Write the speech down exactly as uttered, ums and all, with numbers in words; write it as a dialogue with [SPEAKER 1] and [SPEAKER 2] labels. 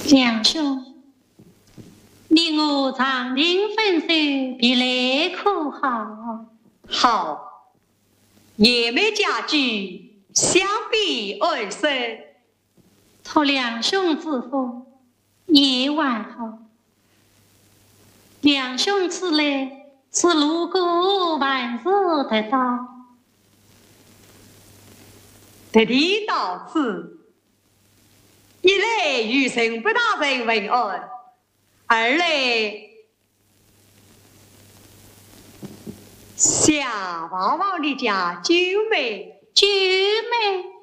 [SPEAKER 1] 两兄，你我长亭分手，别来可好？
[SPEAKER 2] 好，夜梅家居，相比而生。
[SPEAKER 1] 托两兄之福，夜晚好。两兄此来是路过万事得到，
[SPEAKER 2] 得地到此，一来与神不大人问安，二来下王王的家九妹，
[SPEAKER 1] 九妹。